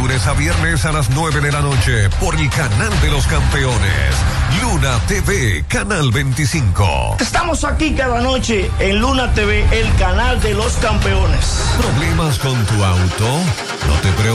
lunes a viernes a las 9 de la noche por el canal de los campeones. Luna TV, Canal 25. Estamos aquí cada noche en Luna TV, el canal de los campeones. ¿Problemas con tu auto? No te preocupes.